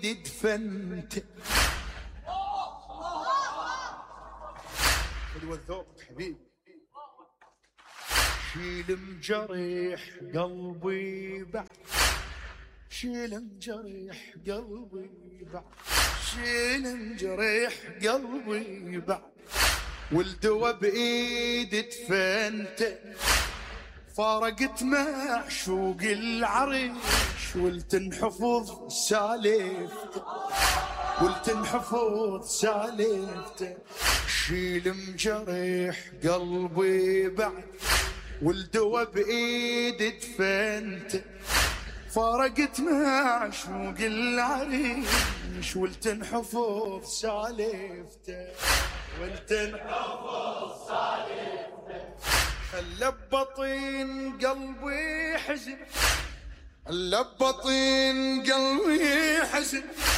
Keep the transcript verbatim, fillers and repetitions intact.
دفنت حلوة ذوقك حبيبي. شيل مجريح قلبي بعد، شيل مجريح قلبي بعد، شيل مجريح قلبي بعد، والدوا بإيدي دفنت، فارقت معشوق العريش ولتنحفظ سالفته، ولتنحفظ سالفته. شيل مجريح قلبي بعد، والدوا بإيدي دفنت، فارقت معشوق العريش ولتنحفظ سالفته، ولتنحفظ سالفته. خلى ببطين قلبي حزن، خلى ببطين قلبي حزن،